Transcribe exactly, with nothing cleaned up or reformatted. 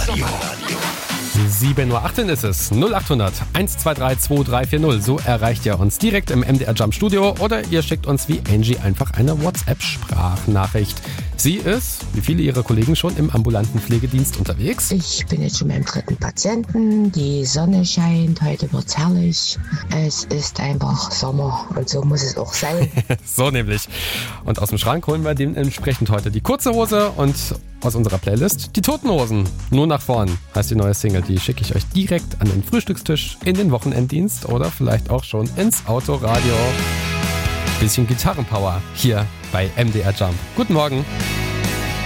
sieben Uhr achtzehn ist es. null acht hundert eins zwei drei zwei drei vier null. So erreicht ihr uns direkt im M D R Jump Studio oder ihr schickt uns wie Angie einfach eine WhatsApp-Sprachnachricht. Sie ist, wie viele ihrer Kollegen, schon im ambulanten Pflegedienst unterwegs. Ich bin jetzt schon beim dritten Patienten. Die Sonne scheint, heute wird's herrlich. Es ist einfach Sommer und so muss es auch sein. So nämlich. Und aus dem Schrank holen wir dementsprechend heute die kurze Hose und aus unserer Playlist die Toten Hosen. Nur nach vorn heißt die neue Single. Die schicke ich euch direkt an den Frühstückstisch, in den Wochenenddienst oder vielleicht auch schon ins Autoradio. Bisschen Gitarrenpower hier bei M D R Jump. Guten Morgen.